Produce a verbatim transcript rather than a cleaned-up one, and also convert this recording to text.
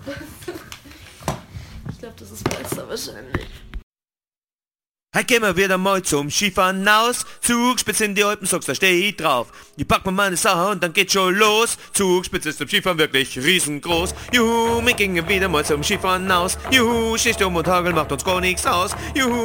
Ich glaube, das ist besser wahrscheinlich. Hey, gehen wir wieder mal zum Skifahren aus. Zugspitze in die Alpen, sagst, da steh ich drauf. Ich pack mir meine Sache und dann geht's schon los. Zugspitze ist zum Skifahren wirklich riesengroß. Juhu, wir gingen wieder mal zum Skifahren aus. Juhu, Schneesturm und Hagel macht uns gar nichts aus. Juhu.